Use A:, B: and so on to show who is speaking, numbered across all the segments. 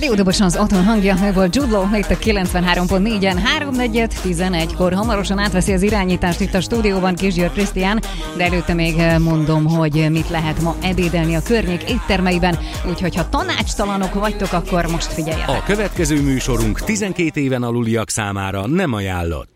A: Rádiódobosan az otthon hangja, meg volt Jude Law, itt a 93.4-en, 3:11-kor hamarosan átveszi az irányítást itt a stúdióban Kis György Krisztián, de előtte még mondom, hogy mit lehet ma ebédelni a környék éttermeiben, úgyhogy ha tanácstalanok vagytok, akkor most figyeljetek.
B: A következő műsorunk 12 éven aluliak számára nem ajánlott.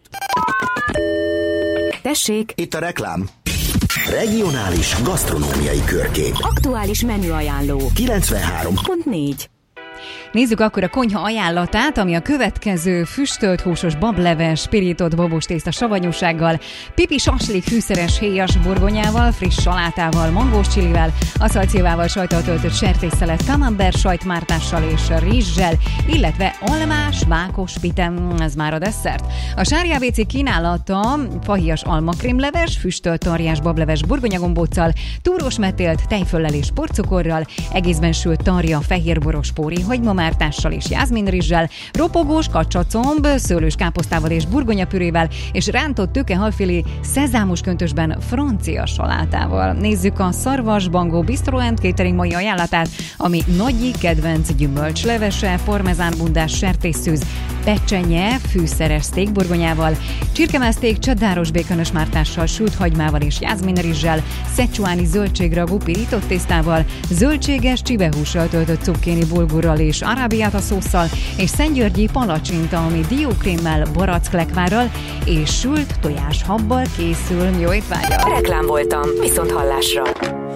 C: Tessék!
D: Itt a reklám. Regionális gasztronómiai körkép.
C: Aktuális menüajánló.
D: 93.4.
A: Nézzük akkor a konyha ajánlatát, ami a következő: füstölt húsos bableves, pirított babostészta savanyúsággal, pipi saslik fűszeres héjas burgonyával, friss salátával, mangós csilivel, aszalcévával, sajttal töltött sertésszelet, camembert sajtmártással és rizssel, illetve almás, mákos pitem, ez már a desszert. A sárjávéci kínálata: fahéjas almakrémleves, füstölt tarjás bableves burgonyagombóccal, túrós metélt tejföllel és porcukorral, egészben sült tarja fehérboros pórihagymamártással és jászminrizssel, ropogós kacsacomb, szőlős káposztával és burgonyapürével, és rántott tőkehalfilé szezámos köntösben francia salátával. Nézzük a Szarvas Bangó Bistro & Catering mai ajánlatát, ami nagyi kedvenc gyümölcslevese, parmezánbundás sertésszűz, pecsenye, fűszeres sztékburgonyával, csirkemázték csadáros békönös mártással, sült hagymával és jászminrizssel, szecsuáni zöldségragú pirított tésztával, zöldséges csibehússal töltött cukkini bulgurral és arábiáta szósszal, és szentgyörgyi palacsinta, ami diókrémmel, baracklekvárral és sült tojáshabbal készül. Jó étvágyat!
C: Reklám voltam, viszont hallásra.